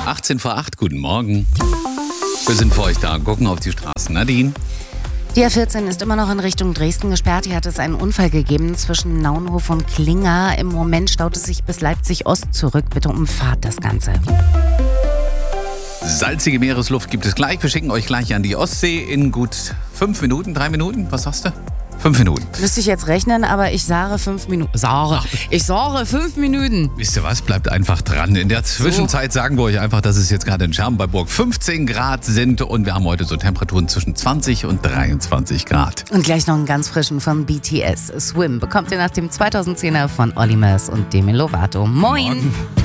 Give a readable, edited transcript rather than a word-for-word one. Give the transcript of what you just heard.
18 vor 8, guten Morgen. Wir sind für euch da, gucken auf die Straßen. Nadine? Die A14 ist immer noch in Richtung Dresden gesperrt. Hier hat es einen Unfall gegeben zwischen Naunhof und Klinger. Im Moment staut es sich bis Leipzig-Ost zurück. Bitte umfahrt das Ganze. Salzige Meeresluft gibt es gleich. Wir schicken euch gleich an die Ostsee in gut 5 Minuten, 3 Minuten. Was sagst du? 5 Minuten. Müsste ich jetzt rechnen, aber ich sage 5 Minuten. Ich sage 5 Minuten. Wisst ihr was? Bleibt einfach dran. In der Zwischenzeit sagen wir euch einfach, dass es jetzt gerade in Scherbenberg 15 Grad sind und wir haben heute so Temperaturen zwischen 20 und 23 Grad. Und gleich noch einen ganz frischen von BTS. Swim bekommt ihr nach dem 2010er von Olli Murs und Demi Lovato. Moin! Morgen.